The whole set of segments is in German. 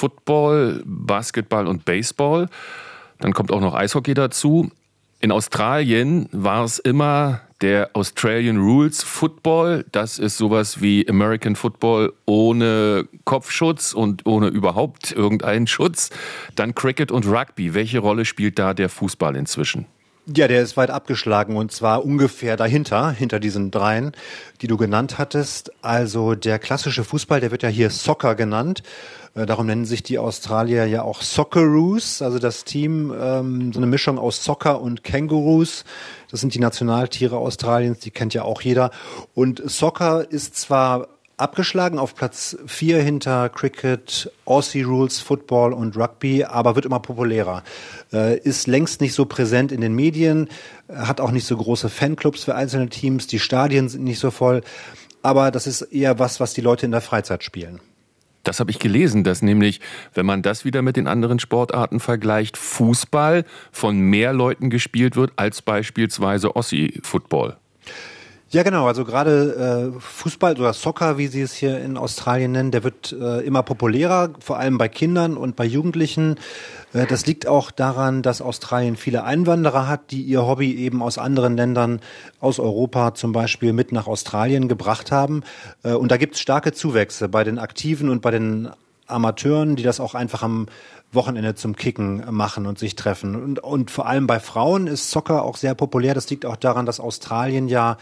Football, Basketball und Baseball. Dann kommt auch noch Eishockey dazu. In Australien war es immer der Australian Rules Football. Das ist sowas wie American Football ohne Kopfschutz und ohne überhaupt irgendeinen Schutz. Dann Cricket und Rugby. Welche Rolle spielt da der Fußball inzwischen? Ja, der ist weit abgeschlagen und zwar ungefähr hinter diesen dreien, die du genannt hattest. Also der klassische Fußball, der wird ja hier Soccer genannt. Darum nennen sich die Australier ja auch Socceroos, also das Team, so eine Mischung aus Soccer und Kangaroos. Das sind die Nationaltiere Australiens, die kennt ja auch jeder. Und Soccer ist zwar abgeschlagen auf Platz 4 hinter Cricket, Aussie Rules, Football und Rugby, aber wird immer populärer. Ist längst nicht so präsent in den Medien, hat auch nicht so große Fanclubs für einzelne Teams, die Stadien sind nicht so voll, aber das ist eher was die Leute in der Freizeit spielen. Das habe ich gelesen, dass nämlich, wenn man das wieder mit den anderen Sportarten vergleicht, Fußball von mehr Leuten gespielt wird als beispielsweise Aussie-Football. Ja, genau. Also gerade Fußball oder Soccer, wie sie es hier in Australien nennen, der wird immer populärer, vor allem bei Kindern und bei Jugendlichen. Das liegt auch daran, dass Australien viele Einwanderer hat, die ihr Hobby eben aus anderen Ländern, aus Europa zum Beispiel, mit nach Australien gebracht haben. Und da gibt es starke Zuwächse bei den Aktiven und bei den Amateuren, die das auch einfach am Wochenende zum Kicken machen und sich treffen. Und vor allem bei Frauen ist Soccer auch sehr populär. Das liegt auch daran, dass Australien ja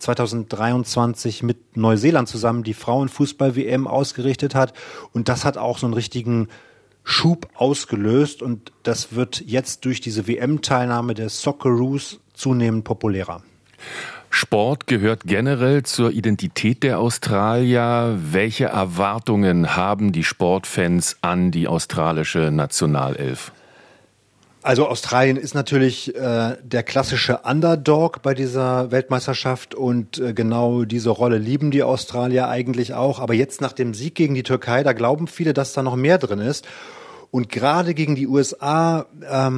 2023 mit Neuseeland zusammen die Frauenfußball-WM ausgerichtet hat. Und das hat auch so einen richtigen Schub ausgelöst. Und das wird jetzt durch diese WM-Teilnahme der Socceroos zunehmend populärer. Sport gehört generell zur Identität der Australier. Welche Erwartungen haben die Sportfans an die australische Nationalelf? Also Australien ist natürlich der klassische Underdog bei dieser Weltmeisterschaft und genau diese Rolle lieben die Australier eigentlich auch. Aber jetzt nach dem Sieg gegen die Türkei, da glauben viele, dass da noch mehr drin ist. Und gerade gegen die USA,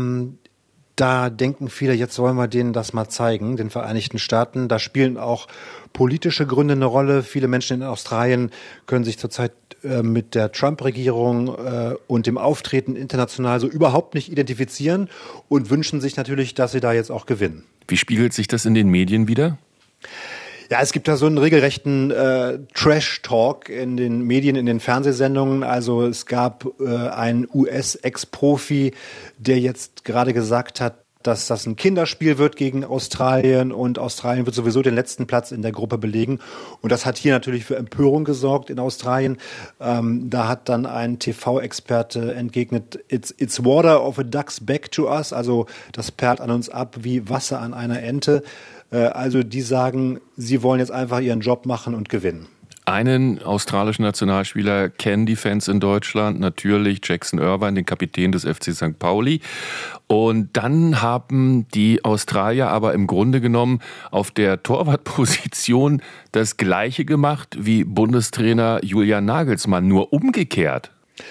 da denken viele, jetzt wollen wir denen das mal zeigen, den Vereinigten Staaten. Da spielen auch politische Gründe eine Rolle. Viele Menschen in Australien können sich zurzeit mit der Trump-Regierung und dem Auftreten international so überhaupt nicht identifizieren und wünschen sich natürlich, dass sie da jetzt auch gewinnen. Wie spiegelt sich das in den Medien wider? Ja, es gibt da so einen regelrechten Trash-Talk in den Medien, in den Fernsehsendungen. Also es gab einen US-Ex-Profi, der jetzt gerade gesagt hat, dass das ein Kinderspiel wird gegen Australien und Australien wird sowieso den letzten Platz in der Gruppe belegen. Und das hat hier natürlich für Empörung gesorgt in Australien. Da hat dann ein TV-Experte entgegnet, it's water of a duck's back to us. Also das perlt an uns ab wie Wasser an einer Ente. Also die sagen, sie wollen jetzt einfach ihren Job machen und gewinnen. Einen australischen Nationalspieler kennen die Fans in Deutschland, natürlich Jackson Irvine, den Kapitän des FC St. Pauli. Und dann haben die Australier aber im Grunde genommen auf der Torwartposition das Gleiche gemacht wie Bundestrainer Julian Nagelsmann, nur umgekehrt.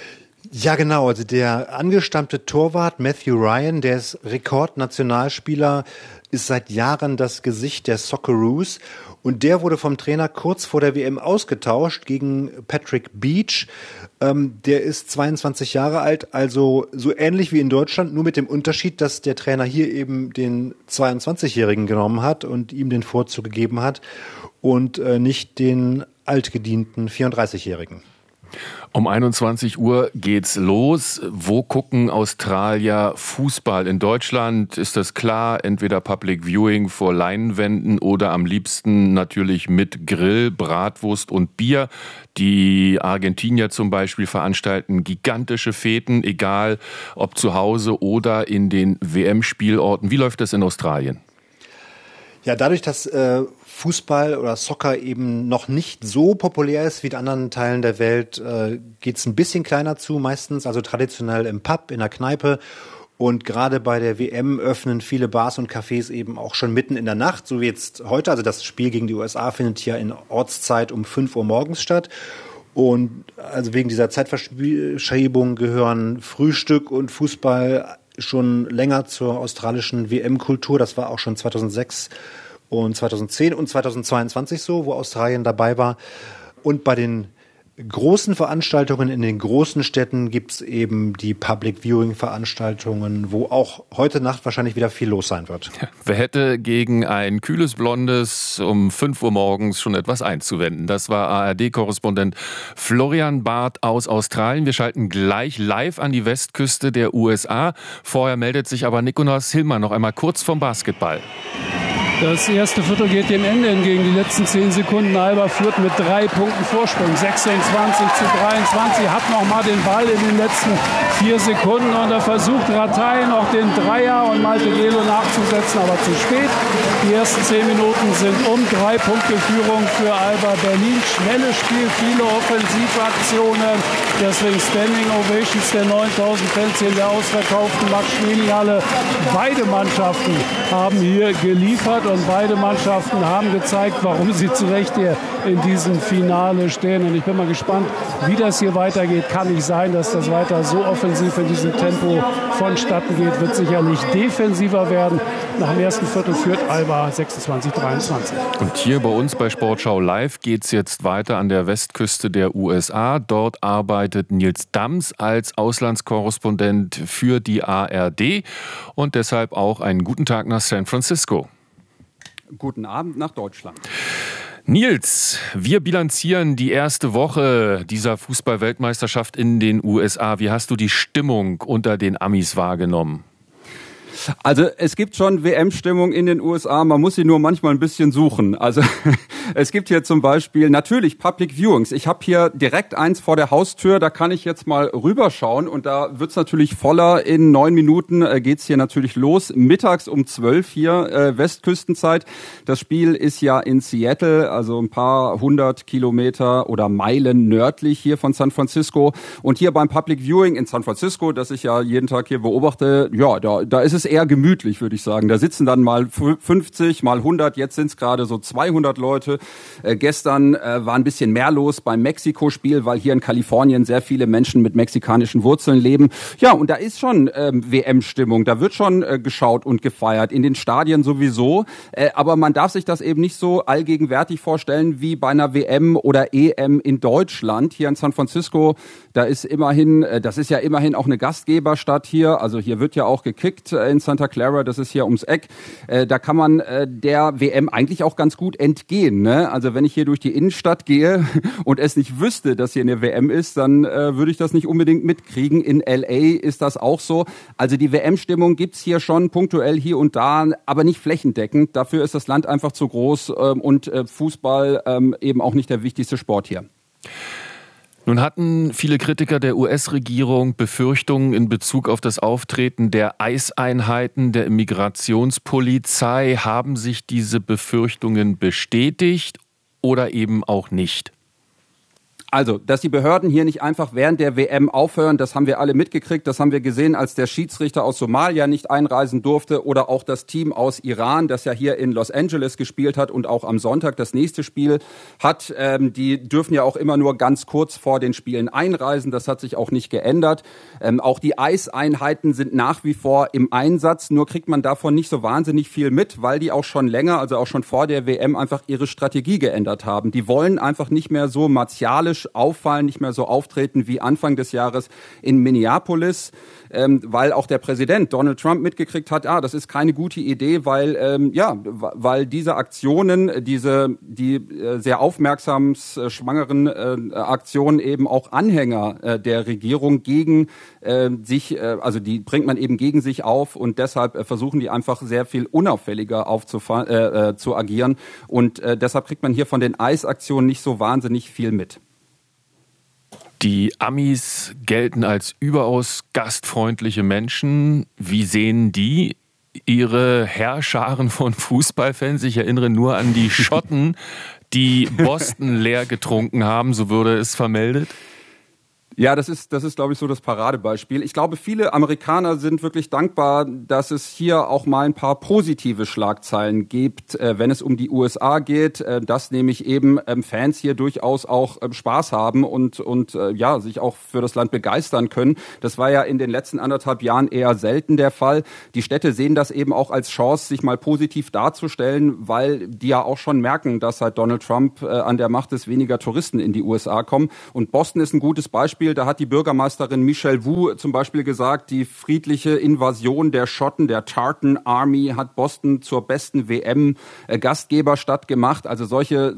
Ja, genau. Also der angestammte Torwart Matthew Ryan, der ist Rekordnationalspieler, ist seit Jahren das Gesicht der Socceroos. Und der wurde vom Trainer kurz vor der WM ausgetauscht gegen Patrick Beach. Der ist 22 Jahre alt, also so ähnlich wie in Deutschland, nur mit dem Unterschied, dass der Trainer hier eben den 22-Jährigen genommen hat und ihm den Vorzug gegeben hat und nicht den altgedienten 34-Jährigen. Um 21 Uhr geht's los. Wo gucken Australier Fußball? In Deutschland ist das klar, entweder Public Viewing vor Leinwänden oder am liebsten natürlich mit Grill, Bratwurst und Bier. Die Argentinier zum Beispiel veranstalten gigantische Feten, egal ob zu Hause oder in den WM-Spielorten. Wie läuft das in Australien? Ja, dadurch, dass Fußball oder Soccer eben noch nicht so populär ist wie in anderen Teilen der Welt, geht's ein bisschen kleiner zu, meistens, also traditionell im Pub, in der Kneipe. Und gerade bei der WM öffnen viele Bars und Cafés eben auch schon mitten in der Nacht, so wie jetzt heute. Also das Spiel gegen die USA findet hier in Ortszeit um 5 Uhr morgens statt. Und also wegen dieser Zeitverschiebung gehören Frühstück und Fußball schon länger zur australischen WM-Kultur. Das war auch schon 2006 und 2010 und 2022 so, wo Australien dabei war. Und bei den großen Veranstaltungen in den großen Städten gibt es eben die Public Viewing Veranstaltungen, wo auch heute Nacht wahrscheinlich wieder viel los sein wird. Wer hätte gegen ein kühles Blondes um 5 Uhr morgens schon etwas einzuwenden? Das war ARD-Korrespondent Florian Barth aus Australien. Wir schalten gleich live an die Westküste der USA. Vorher meldet sich aber Nicolas Hillmann noch einmal kurz vom Basketball. Das erste Viertel geht dem Ende entgegen. Die letzten 10 Sekunden. Alba führt mit 3 Punkten Vorsprung. 26-23. Hat noch mal den Ball in den letzten 4 Sekunden. Und da versucht Ratay noch den Dreier und Malte Gelo nachzusetzen, aber zu spät. Die ersten 10 Minuten sind 3 Punkte Führung für Alba Berlin. Schnelles Spiel, viele Offensivaktionen. Deswegen Standing Ovations der 9000 Fans in der ausverkauften Max-Schmeling-Halle. Beide Mannschaften haben hier geliefert. Und beide Mannschaften haben gezeigt, warum sie zu Recht hier in diesem Finale stehen. Und ich bin mal gespannt, wie das hier weitergeht. Kann nicht sein, dass das weiter so offensiv in diesem Tempo vonstatten geht. Wird sicherlich defensiver werden. Nach dem ersten Viertel führt Alba 26-23. Und hier bei uns bei Sportschau Live geht es jetzt weiter an der Westküste der USA. Dort arbeitet Nils Dams als Auslandskorrespondent für die ARD. Und deshalb auch einen guten Tag nach San Francisco. Guten Abend nach Deutschland. Nils, wir bilanzieren die erste Woche dieser Fußball-Weltmeisterschaft in den USA. Wie hast du die Stimmung unter den Amis wahrgenommen? Also es gibt schon WM-Stimmung in den USA, man muss sie nur manchmal ein bisschen suchen. Also es gibt hier zum Beispiel natürlich Public Viewings. Ich habe hier direkt eins vor der Haustür, da kann ich jetzt mal rüberschauen und da wird's natürlich voller. In 9 Minuten geht's hier natürlich los. Mittags um 12 hier Westküstenzeit. Das Spiel ist ja in Seattle, also ein paar 100 Kilometer oder Meilen nördlich hier von San Francisco. Und hier beim Public Viewing in San Francisco, das ich ja jeden Tag hier beobachte, ja, da ist es eher gemütlich, würde ich sagen. Da sitzen dann mal 50, mal 100, jetzt sind es gerade so 200 Leute. Gestern war ein bisschen mehr los beim Mexiko-Spiel, weil hier in Kalifornien sehr viele Menschen mit mexikanischen Wurzeln leben. Ja, und da ist schon WM-Stimmung, da wird schon geschaut und gefeiert, in den Stadien sowieso. Aber man darf sich das eben nicht so allgegenwärtig vorstellen wie bei einer WM oder EM in Deutschland. Hier in San Francisco, da ist immerhin, das ist ja immerhin auch eine Gastgeberstadt hier, also hier wird ja auch gekickt in Santa Clara, das ist hier ums Eck. Da kann man der WM eigentlich auch ganz gut entgehen, ne? Also wenn ich hier durch die Innenstadt gehe und es nicht wüsste, dass hier eine WM ist, dann würde ich das nicht unbedingt mitkriegen. In LA ist das auch so. Also die WM-Stimmung gibt's hier schon punktuell hier und da, aber nicht flächendeckend. Dafür ist das Land einfach zu groß und Fußball eben auch nicht der wichtigste Sport hier. Nun hatten viele Kritiker der US-Regierung Befürchtungen in Bezug auf das Auftreten der ICE-Einheiten der Immigrationspolizei. Haben sich diese Befürchtungen bestätigt oder eben auch nicht? Also, dass die Behörden hier nicht einfach während der WM aufhören, das haben wir alle mitgekriegt. Das haben wir gesehen, als der Schiedsrichter aus Somalia nicht einreisen durfte oder auch das Team aus Iran, das ja hier in Los Angeles gespielt hat und auch am Sonntag das nächste Spiel hat. Die dürfen ja auch immer nur ganz kurz vor den Spielen einreisen. Das hat sich auch nicht geändert. Auch die ICE-Einheiten sind nach wie vor im Einsatz. Nur kriegt man davon nicht so wahnsinnig viel mit, weil die auch schon länger, also auch schon vor der WM, einfach ihre Strategie geändert haben. Die wollen einfach nicht mehr so martialisch auffallen, nicht mehr so auftreten wie Anfang des Jahres in Minneapolis, weil auch der Präsident Donald Trump mitgekriegt hat, das ist keine gute Idee, weil weil diese Aktionen, die sehr aufmerksam schwangeren Aktionen eben auch Anhänger der Regierung gegen sich, also die bringt man eben gegen sich auf und deshalb versuchen die einfach sehr viel unauffälliger zu agieren und deshalb kriegt man hier von den ICE-Aktionen nicht so wahnsinnig viel mit. Die Amis gelten als überaus gastfreundliche Menschen. Wie sehen die ihre Heerscharen von Fußballfans? Ich erinnere nur an die Schotten, die Boston leer getrunken haben, so wurde es vermeldet. Ja, das ist, glaube ich, so das Paradebeispiel. Ich glaube, viele Amerikaner sind wirklich dankbar, dass es hier auch mal ein paar positive Schlagzeilen gibt, wenn es um die USA geht, dass nämlich eben Fans hier durchaus auch Spaß haben und ja, sich auch für das Land begeistern können. Das war ja in den letzten 1,5 Jahren eher selten der Fall. Die Städte sehen das eben auch als Chance, sich mal positiv darzustellen, weil die ja auch schon merken, dass seit Donald Trump an der Macht ist, weniger Touristen in die USA kommen. Und Boston ist ein gutes Beispiel. Da hat die Bürgermeisterin Michelle Wu zum Beispiel gesagt, die friedliche Invasion der Schotten, der Tartan Army, hat Boston zur besten WM-Gastgeberstadt gemacht. Also solche